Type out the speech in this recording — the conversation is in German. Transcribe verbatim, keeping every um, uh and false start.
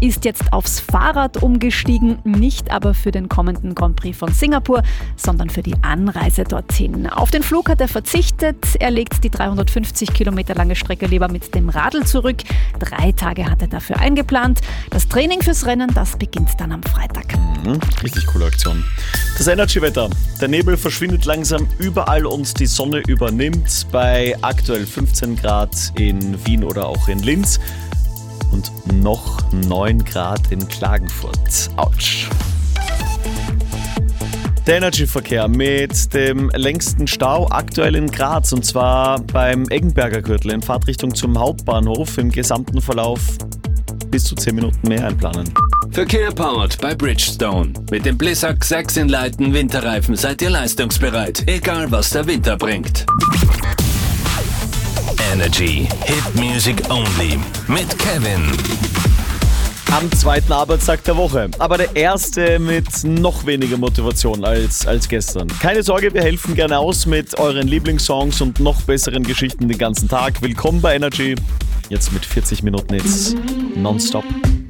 ist jetzt aufs Fahrrad umgestiegen, nicht aber für den kommenden Grand Prix von Singapur, sondern für die Anreise dorthin. Auf den Flug hat er verzichtet, er legt die dreihundertfünfzig Kilometer lange Strecke lieber mit dem Radl zurück. Drei Tage hat er dafür eingeplant. Das Training fürs Rennen, das beginnt dann am Freitag. Mhm, richtig coole Aktion. Das Energy-Wetter. Der Nebel verschwindet langsam überall und die Sonne übernimmt bei aktuell fünfzehn Grad in Wien oder auch in Linz und noch neun Grad in Klagenfurt. Autsch. Der Energy-Verkehr mit dem längsten Stau aktuell in Graz, und zwar beim Eggenberger Gürtel in Fahrtrichtung zum Hauptbahnhof, im gesamten Verlauf bis zu zehn Minuten mehr einplanen. Verkehr powered bei Bridgestone. Mit dem Blizzak sechs in Leiten Winterreifen seid ihr leistungsbereit, egal was der Winter bringt. Energy Hit Music Only mit Kevin. Am zweiten Arbeitstag der Woche, aber der erste mit noch weniger Motivation als, als gestern. Keine Sorge, wir helfen gerne aus mit euren Lieblingssongs und noch besseren Geschichten den ganzen Tag. Willkommen bei Energy, jetzt mit vierzig Minuten Hits nonstop.